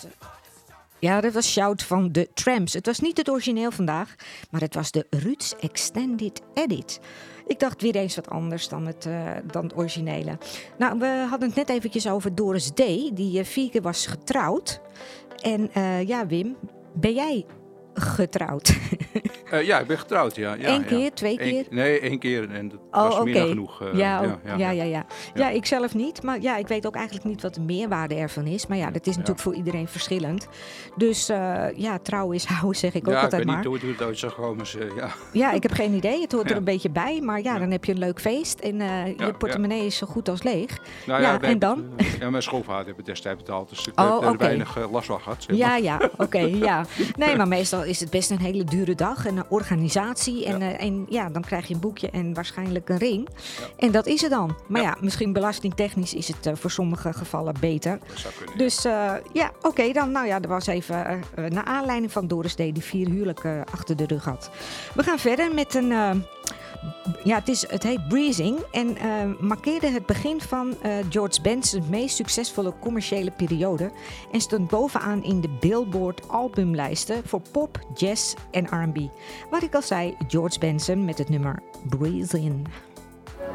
Ja, dat was Shout van de Tramps. Het was niet het origineel vandaag, maar het was de Roots Extended Edit. Ik dacht weer eens wat anders dan het originele. Nou, we hadden het net eventjes over Doris D. Die 4 keer was getrouwd. En Wim, ben jij getrouwd? Ja, ik ben getrouwd, ja. Eén keer, 2 keer? Nee, 1 keer en dat was meer dan genoeg. Ja, ik zelf niet. Maar ja, ik weet ook eigenlijk niet wat de meerwaarde ervan is. Maar ja, dat is natuurlijk voor iedereen verschillend. Dus trouw is houden, zeg ik ook altijd maar. Ja, ik weet niet hoe het ooit zou komen. Ja, ik heb geen idee. Het hoort er een beetje bij. Maar dan heb je een leuk feest. En je portemonnee is zo goed als leeg. Nou, en dan? Mijn schoonvader heeft het destijds betaald. Dus ik heb er weinig last van gehad. Zeg maar. Ja. Nee, maar meestal is het best een hele dure dag. Een organisatie. En dan krijg je een boekje en waarschijnlijk een ring. Ja. En dat is het dan. Maar misschien belastingtechnisch is het voor sommige gevallen beter. Dat zou kunnen. Dus dan. Nou ja, er was even naar aanleiding van Doris D. die 4 huwelijken achter de rug had. We gaan verder met een... het heet Breezing en markeerde het begin van George Benson's meest succesvolle commerciële periode en stond bovenaan in de Billboard albumlijsten voor pop, jazz en R&B. Wat ik al zei, George Benson met het nummer Breezing.